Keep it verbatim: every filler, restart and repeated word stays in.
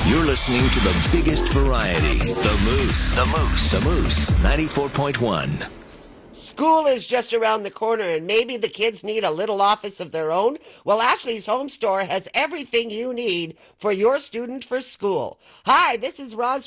You're listening to the biggest variety, The Moose. The Moose. The Moose, ninety-four point one. School is just around the corner, and maybe the kids need a little office of their own. Well, Ashley's Home Store has everything you need for your student for school. Hi, this is Roz